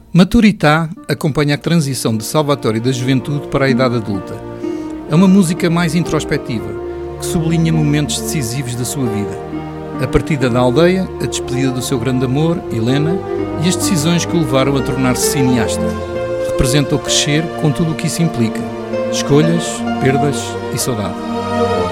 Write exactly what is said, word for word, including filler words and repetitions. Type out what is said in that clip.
Maturità acompanha a transição de Salvatore da juventude para a idade adulta. É uma música mais introspectiva, que sublinha momentos decisivos da sua vida. A partida da aldeia, a despedida do seu grande amor, Helena, e as decisões que o levaram a tornar-se cineasta. Representa o crescer com tudo o que isso implica. Escolhas, perdas e saudade.